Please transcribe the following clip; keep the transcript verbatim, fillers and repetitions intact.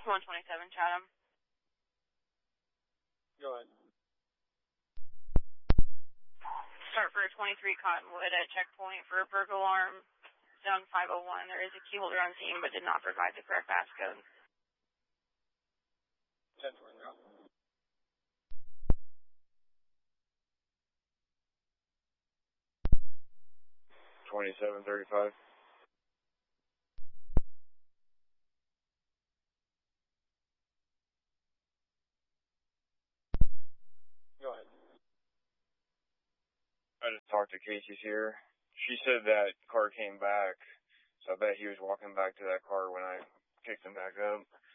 one twenty-seven, Chatham. Go ahead. Start for twenty-three Cottonwood at checkpoint for a burglar alarm, zone five oh one. There is a key holder on scene, but did not provide the correct passcode. ten four, go. twenty-seven thirty-five. Go ahead. I just talked to Casey's here. She said that car came back, so I bet he was walking back to that car when I picked him back up.